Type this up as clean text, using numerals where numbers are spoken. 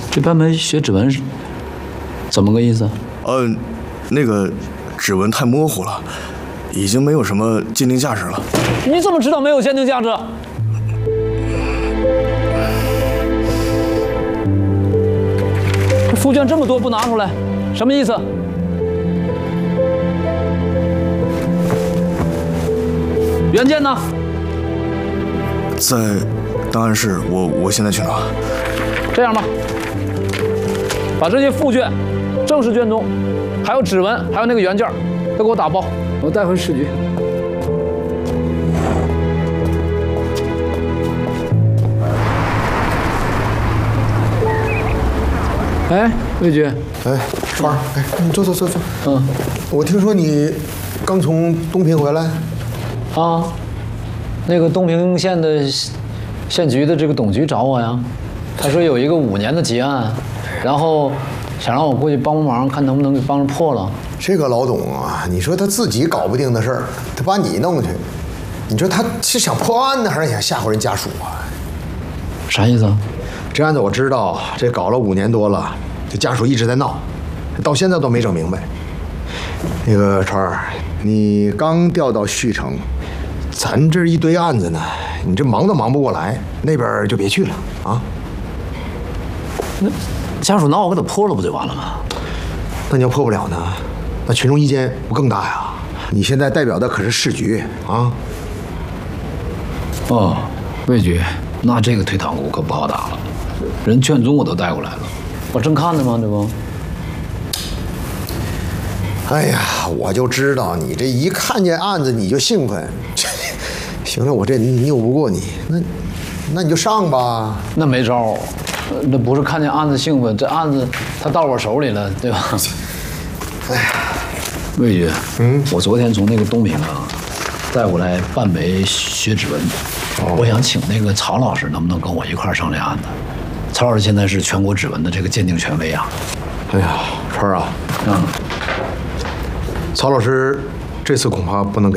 这班门学指纹是怎么个意思？ 那个指纹太模糊了，已经没有什么鉴定价值了。 你怎么知道没有鉴定价值？这复卷这么多不拿出来，什么意思？原件呢？ 在档案室，我现在去拿。 这样吧，把这些复卷、正式卷宗，还有指纹，还有那个原件，都给我打包，我带回市局。哎，魏局， 哎，川儿，哎，你坐。 嗯， 我听说你刚从东平回来。 啊，那个东平县的县局的这个董局找我呀，他说有一个5年的结案，然后想让我过去帮忙，看能不能给帮着破了。 这个老董啊，你说他自己搞不定的事儿，他把你弄去，你说他是想破案呢，还是想吓唬人家属啊？ 啥意思啊？ 这案子我知道，这搞了5年多了，这家属一直在闹，到现在都没整明白。那个川儿，你刚调到旭城，咱这一堆案子呢，你这忙都忙不过来，那边就别去了啊。 那家属闹，我给他破了不就完了吗？ 那你要破不了呢，那群众意见不更大呀？你现在代表的可是市局啊。 哦，魏局，那这个退堂鼓可不好打了，人卷宗我都带过来了，我正看呢吗？这不。 哎呀，我就知道你这一看见案子你就兴奋。行了，我这拗不过你，那你就上吧。 那没招，那不是看见案子兴奋，这案子他到我手里了，对吧？ 哎呀， 魏局，我昨天从那个东平啊带过来半枚血指纹，我想请那个曹老师能不能跟我一块儿上这案子？曹老师现在是全国指纹的这个鉴定权威啊。 哎呀，川儿啊，曹老师这次恐怕不能给